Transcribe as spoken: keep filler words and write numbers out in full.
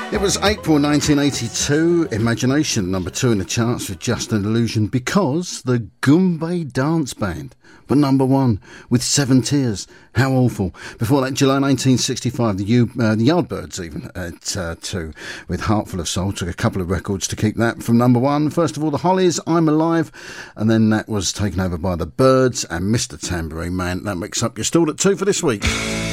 It was April nineteen eighty-two, Imagination, number two in the charts with Just an Illusion, because the Goombay Dance Band were number one with Seven Tears. How awful. Before that, July nineteen sixty-five, the, U, uh, the Yardbirds even at uh, two with Heartful of Soul. Took a couple of records to keep that from number one. First of all, the Hollies, I'm Alive, and then that was taken over by the Byrds and Mister Tambourine Man. That makes up your stall at two for this week.